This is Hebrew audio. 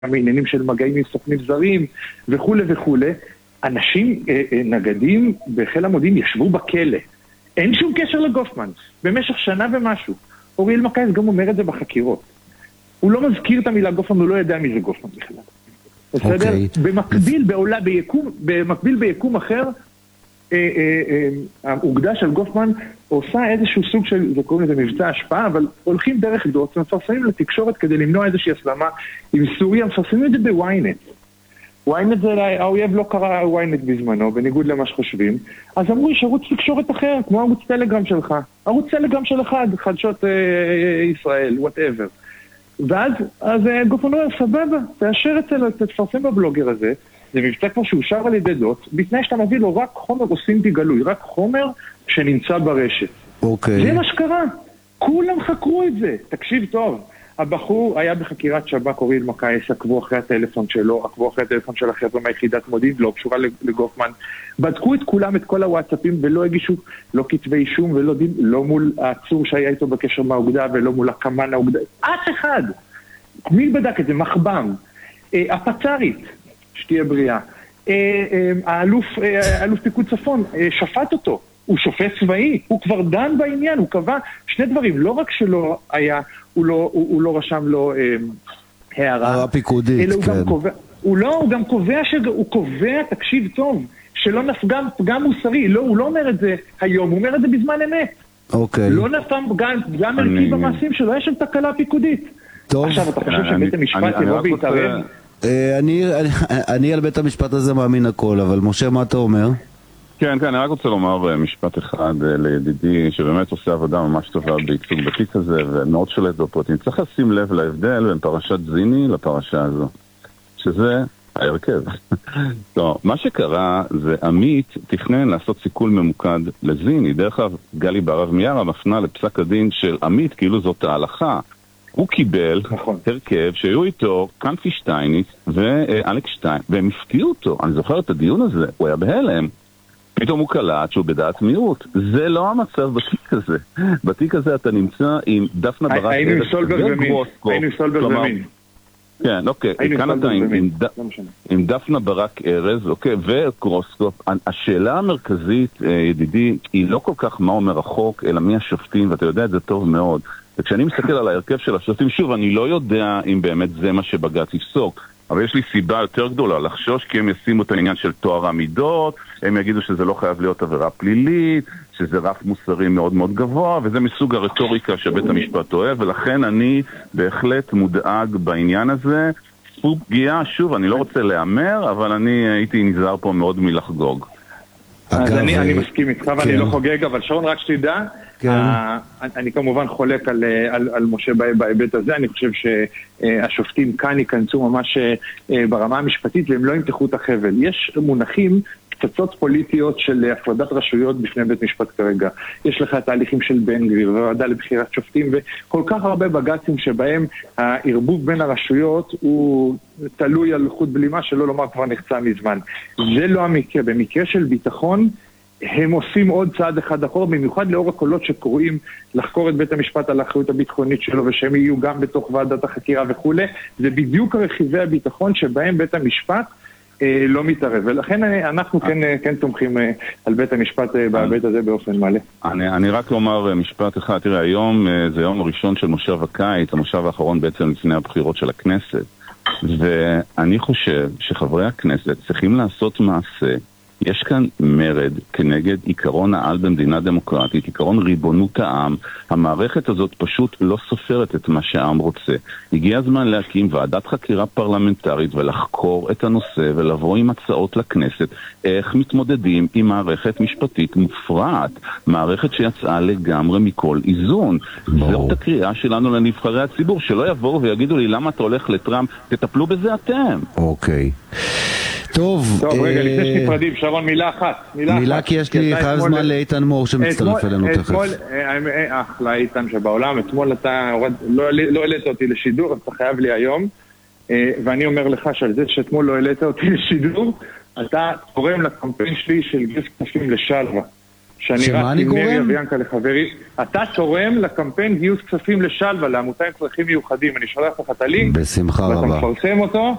מעניינים של מגעים עם סוכנים זרים וכו' וכו'. אנשים, נגדים בחיל המודיעין ישבו בכלא. אין שום קשר לגופמן. במשך שנה ומשהו. אוריאל מקייס גם אומר את זה בחקירות. הוא לא מזכיר את המילה גופמן, הוא לא יודע מי זה גופמן בכלל. בסדר? במקביל ביקום אחר, האוגדה של גופמן עושה איזשהו סוג של, זה קוראים לזה מבצע השפעה, אבל הולכים דרך דוץ ומפרסמים לתקשורת כדי למנוע איזושהי הסלמה עם סוריה, מפרסמים את זה בוויינט. וויינט זה, האויב לא קרא וויינט בזמנו, בניגוד למה שחושבים, אז אמרו, יש ערוץ תקשורת אחר, כמו ערוץ טלגרם שלך, ערוץ טלגרם של אחד, חדשות ישראל, whatever. ואז גופמן אומר, סבבה, תאשר תפרסם בבלוגר הזה, זה מבצע כבר שאושר על ידי דוט, בתנאי שאתה מביא לו רק חומר אוסינטי גלוי, רק חומר שנמצא ברשת. אוקיי. זה מה שקרה. כולם חקרו את זה. תקשיב טוב. הבחור היה בחקירת שב"כ, אוריאל מקייס, עקבו אחרי הטלפון שלו, עקבו אחרי הטלפון של החבר'ה מהיחידת מודיעין, לא קשורה לגופמן. בדקו את כולם, את כל הוואטסאפים, ולא הגישו לא כתבי אישום ולא דין, לא מול העצור שהיה איתו בקשר מהאוגדה, ולא מול הקמן האוגדה. אף אחד. מי בדק את זה? מחב"ם. הפצ"רית. שתהיה בריאה. האלוף פיקוד צפון שפט אותו, הוא שופט צבאי, הוא כבר דן בעניין, הוא קבע שני דברים, לא רק שלא היה, הוא לא רשם לו הערה, פיקודית, כן. הוא גם קובע, הוא קובע, תקשיב טוב, שלא נפגם פגם מוסרי, הוא לא אומר את זה היום, הוא אומר את זה בזמן אמת. אוקיי. לא נפגם פגם ערכי במעשים שלו, יש שם תקלה פיקודית. טוב. עכשיו אתה חושב שבית המשפט יבוא ויתערב? אני על בית המשפט הזה מאמין הכל, אבל משה, מה אתה אומר? כן, אני רק רוצה לומר משפט אחד לידידי שבאמת עושה עבודה ממש טובה בייצוג בתיק הזה ומאוד שולט בפרטים. צריך לשים לב להבדל בין פרשת זיני לפרשה הזו, שזה ההרכב. טוב, מה שקרה זה עמית תכנן לעשות סיכול ממוקד לזיני. דרך אגב, גלי בהרב מיארה מפנה לפסק הדין של עמית כאילו זאת ההלכה. הוא קיבל הרכב שהיו איתו קנפי שטייניץ ואלכס שטיין, והם הפתיעו אותו. אני זוכר את הדיון הזה, הוא היה בהלם. פתאום הוא קלט שהוא בדעת מיעוט. זה לא המצב בתיק הזה. בתיק הזה אתה נמצא עם דפנה ברק ארז. היינו עם סולברג ומין. כן, אוקיי. כאן אתה עם דפנה ברק ארז, אוקיי, וגרוסקופ. השאלה המרכזית, ידידי, היא לא כל כך מה אומר החוק, אלא מי השופטים, ואתה יודע את זה טוב מאוד. וכשאני מסתכל על ההרכב של השופטים, שוב, אני לא יודע אם באמת זה מה שבג"ץ יפסוק, אבל יש לי סיבה יותר גדולה לחשוש, כי הם ישימו את העניין של תואר המידות, הם יגידו שזה לא חייב להיות עבירה פלילית, שזה רף מוסרי מאוד מאוד גבוה, וזה מסוג הרטוריקה שבית המשפט אוהב, ולכן אני בהחלט מודאג בעניין הזה. הוא פגיעה, שוב, אני לא רוצה לאמר, אבל אני הייתי נזהר פה מאוד מלחגוג. אז אני מסכים איתך ואני לא חוגג, אבל שרון, רק שתדע, אני כמובן חולק על משה בהיבט הזה. אני חושב שהשופטים כאן ייכנסו ממש ברמה המשפטית והם לא ימתחו את החבל. יש מונחים, פצצות פוליטיות של הפרדת רשויות בפני בית משפט כרגע. יש לך תהליכים של בן גביר וועדה לבחירת שופטים וכל כך הרבה בג"צים שבהם הערבוב בין הרשויות הוא תלוי על חוט בלימה, שלא לומר כבר נחצה מזמן. זה לא המקרה. במקרה של ביטחון הם עושים עוד צעד אחד אחורה, במיוחד לאור הקולות שקוראים לחקור את בית המשפט על האחריות הביטחונית שלו ושהם יהיו גם בתוך ועדת החקירה וכו'. זה בדיוק רכיבי הביטחון שבהם בית המשפט לא מתערב, ולכן אנחנו כן תומכים על בית המשפט בהיבט הזה באופן מלא. אני רק לומר משפט אחד. תראה, היום זה יום הראשון של מושב הקיץ, המושב האחרון בעצם לפני הבחירות של הכנסת, ואני חושב שחברי הכנסת צריכים לעשות מעשה. יש כאן מרד כנגד עיקרון העל במדינה דמוקרטית, עיקרון ריבונות העם. המערכת הזאת פשוט לא סופרת את מה שהעם רוצה. הגיע הזמן להקים ועדת חקירה פרלמנטרית ולחקור את הנושא ולבוא עם הצעות לכנסת איך מתמודדים עם מערכת משפטית מופרעת, מערכת שיצאה לגמרי מכל איזון. זאת הקריאה שלנו לנבחרי הציבור, שלא יבואו ויגידו לי למה אתה הולך לטראמפ, תטפלו בזה אתם. אוקיי. טוב, רגע, לפני שנפרדים, שרון, מילה אחת. מילה, כי יש לי חייב זמן לאיתן מור שמצטרף אלינו תכף. אחלה איתן שבעולם, אתמול אתה לא העלית אותי לשידור, אתה חייב לי היום, ואני אומר לך שעל זה שאתמול לא העלית אותי לשידור, אתה תורם לקמפיין שלי של גיוס כספים לשלווה. שמה אני גורם? לחברי, אתה תורם לקמפיין גיוס כספים לשלווה, לעמותה עם צרכים מיוחדים. אני שולח לך את הלינק, בשמחה רבה. ואתה מפרסם אותו,